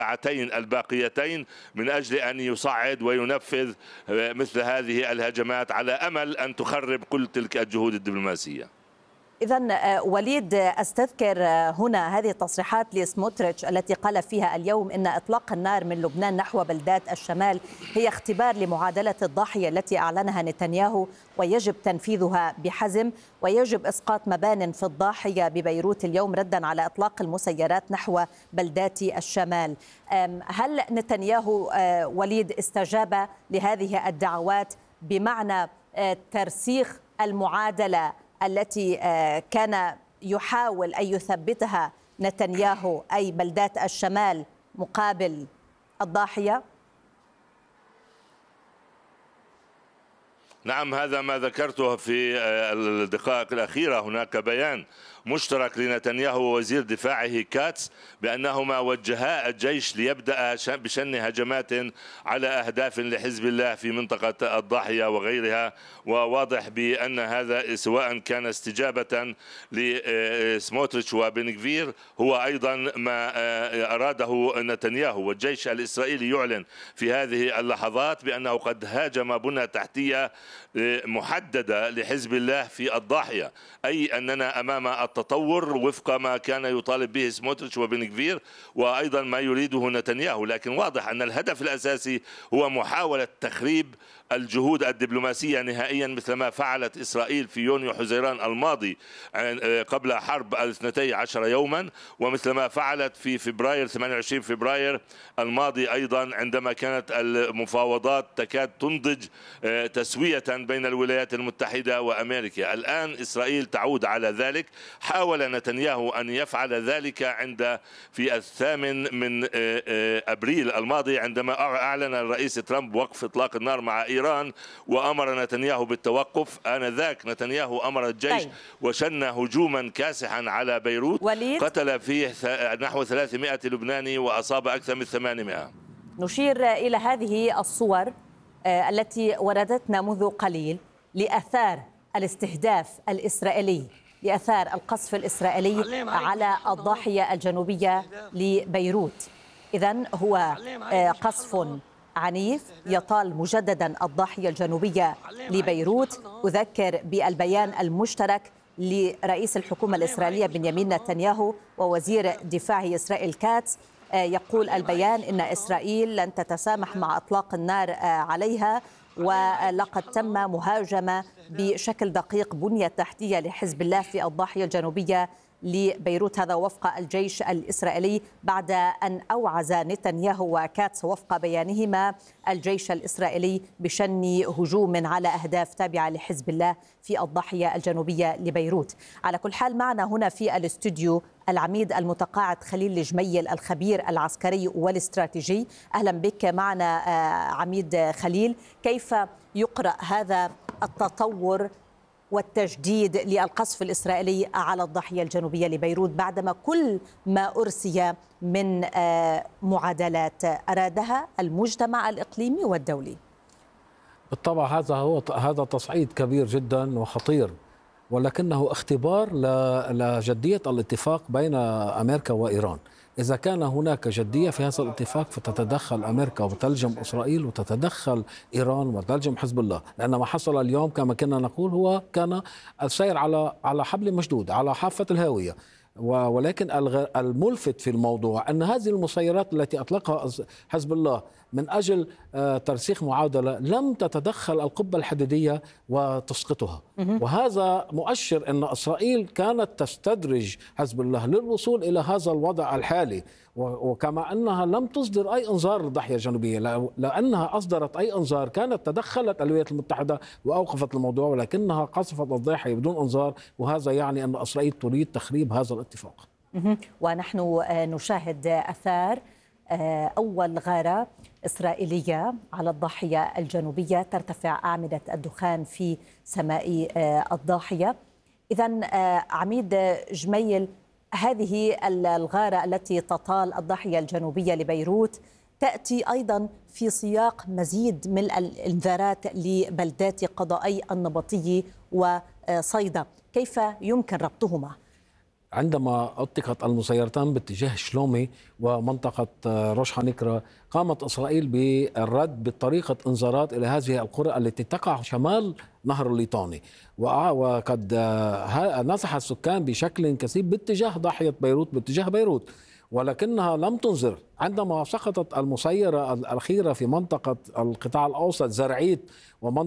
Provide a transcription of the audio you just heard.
الساعتين الباقيتين من أجل أن يصعد وينفذ مثل هذه الهجمات على أمل أن تخرب كل تلك الجهود الدبلوماسية. إذن وليد، أستذكر هنا هذه التصريحات لسموتريتش التي قال فيها اليوم إن إطلاق النار من لبنان نحو بلدات الشمال هي اختبار لمعادلة الضاحية التي أعلنها نتنياهو، ويجب تنفيذها بحزم، ويجب إسقاط مبان في الضاحية ببيروت اليوم ردا على إطلاق المسيرات نحو بلدات الشمال. هل نتنياهو وليد استجاب لهذه الدعوات بمعنى ترسيخ المعادلة التي كان يحاول أن يثبتها نتنياهو، أي بلدات الشمال مقابل الضاحية؟ نعم، هذا ما ذكرته في الدقائق الأخيرة. هناك بيان مشترك لنتنياهو ووزير دفاعه كاتس بأنهما وجها الجيش ليبدأ بشن هجمات على أهداف لحزب الله في منطقة الضاحية وغيرها. وواضح بأن هذا سواء كان استجابة لسموتريتش وبن غفير هو أيضا ما أراده نتنياهو. والجيش الإسرائيلي يعلن في هذه اللحظات بأنه قد هاجم بنى تحتية محددة لحزب الله في الضاحية، أي أننا أمام التطور وفق ما كان يطالب به سموتريتش وبن غفير وأيضا ما يريده نتنياهو. لكن واضح أن الهدف الأساسي هو محاولة تخريب الجهود الدبلوماسية نهائيا، مثل ما فعلت إسرائيل في يونيو حزيران الماضي قبل حرب 12 يوما، ومثل ما فعلت في فبراير 28 فبراير الماضي أيضا عندما كانت المفاوضات تكاد تنضج تسوية بين الولايات المتحدة وأمريكا. الآن إسرائيل تعود على ذلك. حاول نتنياهو أن يفعل ذلك في 8 من أبريل الماضي عندما أعلن الرئيس ترامب وقف إطلاق النار مع إيران وأمر نتنياهو بالتوقف. آنذاك نتنياهو أمر الجيش وشن هجوما كاسحا على بيروت قتل فيه نحو 300 لبناني وأصاب أكثر من 800. نشير إلى هذه الصور التي وردتنا منذ قليل لآثار الاستهداف الإسرائيلي، لآثار القصف الإسرائيلي على الضاحية الجنوبية لبيروت. إذن هو قصف عنيف يطال مجددا الضاحية الجنوبية لبيروت. أذكر بالبيان المشترك لرئيس الحكومة الإسرائيلية بنيامين نتنياهو ووزير دفاعه إسرائيل كاتس. يقول البيان إن إسرائيل لن تتسامح مع إطلاق النار عليها، ولقد تم مهاجمة بشكل دقيق بنية تحتية لحزب الله في الضاحية الجنوبية لبيروت، هذا وفق الجيش الإسرائيلي بعد أن أوعز نتنياهو وكاتس وفق بيانهما الجيش الإسرائيلي بشن هجوم على أهداف تابعة لحزب الله في الضاحية الجنوبية لبيروت. على كل حال معنا هنا في الاستوديو العميد المتقاعد خليل الجميل الخبير العسكري والاستراتيجي. أهلا بك معنا عميد خليل. كيف يقرأ هذا التطور والتجديد للقصف الإسرائيلي على الضاحية الجنوبية لبيروت بعدما كل ما أرسي من معادلات أرادها المجتمع الإقليمي والدولي؟ بالطبع هذا تصعيد كبير جدا وخطير، ولكنه اختبار لجدية الاتفاق بين أمريكا وإيران. إذا كان هناك جدية في هذا الاتفاق فتتدخل أمريكا وتلجم إسرائيل وتتدخل إيران وتلجم حزب الله، لأن ما حصل اليوم كما كنا نقول هو كان السير على حبل مشدود على حافة الهاوية. ولكن الملفت في الموضوع أن هذه المسيرات التي أطلقها حزب الله من أجل ترسيخ معادلة لم تتدخل القبة الحديدية وتسقطها، وهذا مؤشر أن إسرائيل كانت تستدرج حزب الله للوصول إلى هذا الوضع الحالي. وكما أنها لم تصدر أي إنذار للضاحية الجنوبية، لأنها أصدرت أي إنذار كانت تدخلت الولايات المتحدة وأوقفت الموضوع، ولكنها قصفت الضاحية بدون إنذار، وهذا يعني أن إسرائيل تريد تخريب هذا الاتفاق. ونحن نشاهد آثار أول غارة إسرائيلية على الضاحية الجنوبية، ترتفع أعمدة الدخان في سماء الضاحية. إذن عميد جميل، هذه الغارة التي تطال الضاحية الجنوبية لبيروت تأتي أيضا في سياق مزيد من الإنذارات لبلدات قضائي النبطي وصيدا، كيف يمكن ربطهما؟ عندما أطلقت المسيرتان باتجاه شلومي ومنطقة روش حنكرة، قامت إسرائيل بالرد بطريقة إنذارات إلى هذه القرى التي تقع شمال نهر الليطاني، وقد نزح السكان بشكل كثيف باتجاه ضاحية بيروت، باتجاه بيروت، ولكنها لم تنذر. عندما سقطت المسيرة الأخيرة في منطقة القطاع الأوسط زرعيت ومنطقة